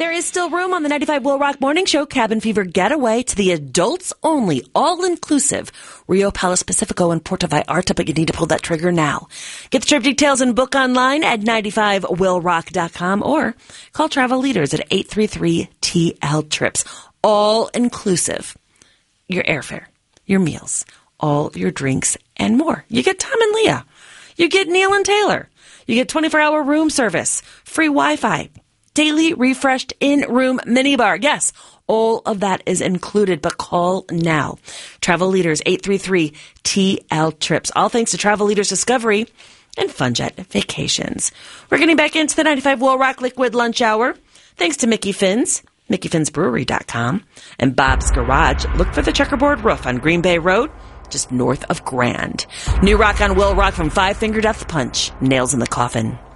There is still room on the 95 Will Rock Morning Show Cabin Fever Getaway to the adults only, all-inclusive Rio Palace Pacifico in Puerto Vallarta, but you need to pull that trigger now. Get the trip details and book online at 95willrock.com or call Travel Leaders at 833-TL-TRIPS. All-inclusive. Your airfare, your meals, all your drinks, and more. You get Tom and Leah. You get Neil and Taylor. You get 24-hour room service, free Wi-Fi, daily refreshed in-room minibar. Yes, all of that is included, but call now. Travel Leaders, 833-TL-TRIPS. All thanks to Travel Leaders Discovery and FunJet Vacations. We're getting back into the 95 Will Rock Liquid Lunch Hour. Thanks to Mickey Finn's, MickeyFinnsBrewery.com, and Bob's Garage. Look for the checkerboard roof on Green Bay Road, just north of Grand. New rock on Will Rock from Five Finger Death Punch, Nails in the Coffin.